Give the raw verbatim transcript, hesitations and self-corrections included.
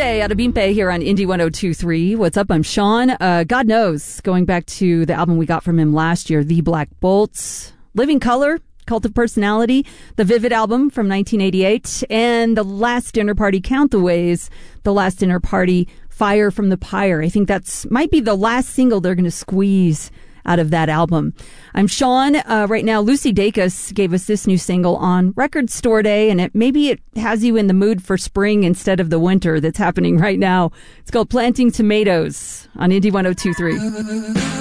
Day out of Bimpe here on Indie one oh two point three. What's up? I'm Sean. Uh, God knows, going back to the album we got from him last year, The Black Bolts, Living Color, Cult of Personality, the Vivid album from nineteen eighty-eight, and The Last Dinner Party, Count the Ways, The Last Dinner Party, Fire from the Pyre. I think that's might be the last single they're going to squeeze out of that album. I'm Sean. Uh, right now, Lucy Dacus gave us this new single on Record Store Day, and it maybe it has you in the mood for spring instead of the winter that's happening right now. It's called Planting Tomatoes on Indie one oh two point three.